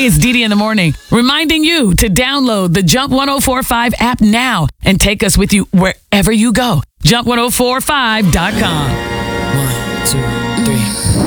it's Didi in the morning, reminding you to download the Jump 1045 app now and take us with you wherever you go. Jump1045.com. 1, 2, 3.